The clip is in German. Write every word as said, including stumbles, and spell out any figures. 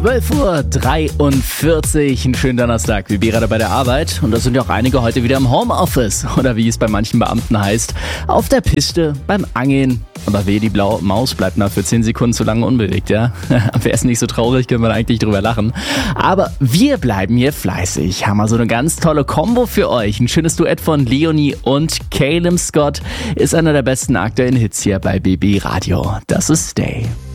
zwölf Uhr dreiundvierzig, einen schönen Donnerstag, wie gerade bei der Arbeit. Und da sind ja auch einige heute wieder im Homeoffice. Oder wie es bei manchen Beamten heißt, auf der Piste, beim Angeln. Aber weh, die blaue Maus bleibt mal für zehn Sekunden zu lange unbewegt, ja? Wäre es nicht so traurig, können wir eigentlich drüber lachen. Aber wir bleiben hier fleißig. Haben wir so eine ganz tolle Kombo für euch. Ein schönes Duett von Leonie und Caleb Scott ist einer der besten aktuellen Hits hier bei B B Radio. Das ist Stay.